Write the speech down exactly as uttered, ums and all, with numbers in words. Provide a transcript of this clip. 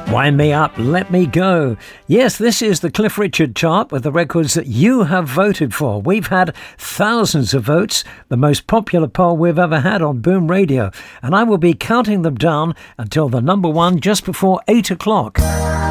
Wind Me Up, Let Me Go. Yes, this is the Cliff Richard chart with the records that you have voted for. We've had thousands of votes, the most popular poll we've ever had on Boom Radio, and I will be counting them down until the number one just before eight o'clock.